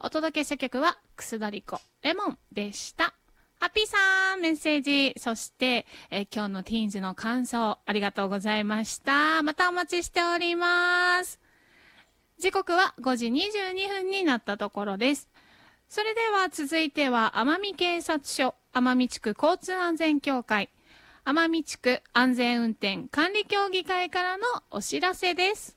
お届けした曲は、くすだりこレモンでした。ハッピーさん、メッセージ、そして、今日のティーンズの感想、ありがとうございました。またお待ちしております。時刻は5時22分になったところです。それでは続いては、奄美警察署、奄美地区交通安全協会、奄美地区安全運転管理協議会からのお知らせです。